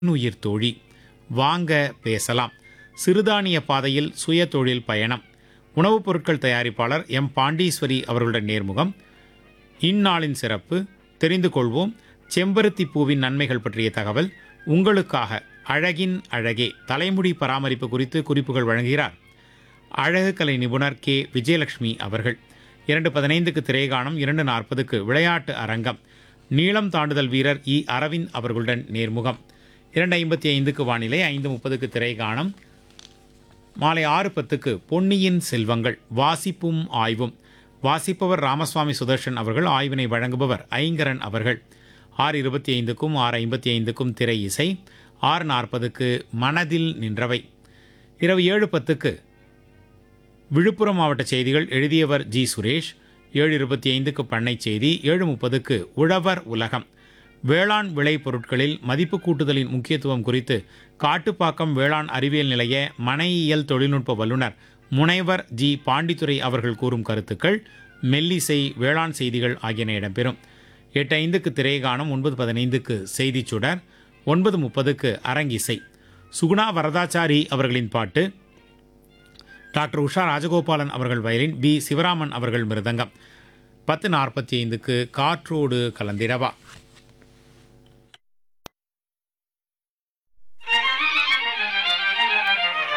உயிர் தோழி வாங்க பேசலாம். சிறுதானிய பாதையில் சுய தொழில் பயணம். உணவுப் பொருட்கள் தயாரிப்பாளர் எம் பாண்டீஸ்வரி அவர்களுடன் நேர்முகம். இந்நாளின் சிறப்பு தெரிந்து கொள்வோம். செம்பருத்தி பூவின் நன்மைகள் பற்றிய தகவல் உங்களுக்காக. அழகின் அழகே தலைமுடி பராமரிப்பு குறித்து குறிப்புகள் வழங்குகிறார் அழகு கலை நிபுணர் கே விஜயலட்சுமி அவர்கள். 2:15க்கு திரைகாணம், 2:40க்கு விளையாட்டு அரங்கம். நீளம் தாண்டுதல் வீரர் இ அரவிந்த் அவர்களுடன் நேர்முகம். 2:55க்கு வானிலை, 5:30க்கு திரைகாணம். மாலை 6:10க்கு பொன்னியின் செல்வங்கள் வாசிப்பும் ஆய்வும். வாசிப்பவர் ராமசுவாமி சுதர்ஷன் அவர்கள். ஆய்வினை வழங்குபவர் ஐங்கரன் அவர்கள். 6:25க்கும் 6:55க்கும் திரை இசை. 6:40க்கு மனதில் நின்றவை. இரவு 7:10க்கு விழுப்புரம் மாவட்ட செய்திகள். எழுதியவர் ஜி சுரேஷ். 7:25க்கு பண்ணை செய்தி. 7:30க்கு உழவர் உலகம். வேளாண் விளை பொருட்களில் மதிப்பு கூட்டுதலின் முக்கியத்துவம் குறித்து காட்டுப்பாக்கம் வேளாண் அறிவியல் நிலைய மனையியல் தொழில்நுட்ப வல்லுநர் முனைவர் ஜி பாண்டித்துரை அவர்கள் கூறும் கருத்துக்கள். மெல்லிசை, வேளாண் செய்திகள் ஆகியன இடம்பெறும். 8:05க்கு திரைகாணம், 9:15க்கு செய்திச் சுடர், 9:30க்கு அரங்கிசை. சுகுணா வரதாச்சாரி அவர்களின் பாட்டு, டாக்டர் உஷா ராஜகோபாலன் அவர்கள் வயலின், பி சிவராமன் அவர்கள் மிருதங்கம். 10:45க்கு காற்றோடு கலந்திரவா.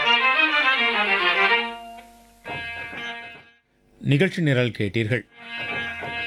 நிகழ்ச்சி நிரல் கேட்டீர்கள்.